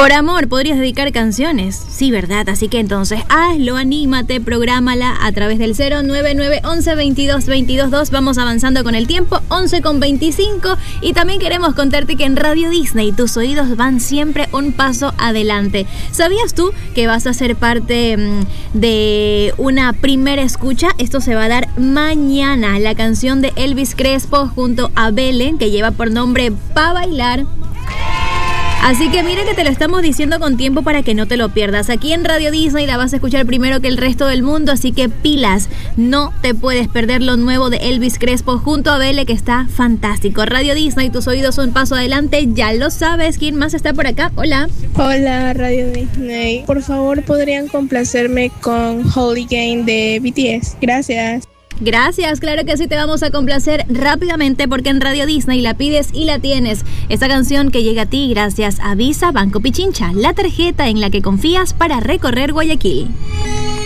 Por amor, podrías dedicar canciones. Sí, ¿verdad? Así que entonces hazlo, anímate, prográmala a través del 099 11 22 22 2. Vamos avanzando con el tiempo, 11:25. Y también queremos contarte que en Radio Disney tus oídos van siempre un paso adelante. ¿Sabías tú que vas a ser parte de una primera escucha? Esto se va a dar mañana. La canción de Elvis Crespo junto a Belén, que lleva por nombre Pa' Bailar. Así que mira que te lo estamos diciendo con tiempo para que no te lo pierdas. Aquí en Radio Disney la vas a escuchar primero que el resto del mundo, así que pilas, no te puedes perder lo nuevo de Elvis Crespo junto a Bele, que está fantástico. Radio Disney, tus oídos un paso adelante, ya lo sabes. ¿Quién más está por acá? Hola. Hola, Radio Disney. Por favor, ¿podrían complacerme con Holy Game de BTS? Gracias. Gracias, claro que sí, te vamos a complacer rápidamente porque en Radio Disney la pides y la tienes. Esta canción que llega a ti gracias a Visa Banco Pichincha, la tarjeta en la que confías para recorrer Guayaquil.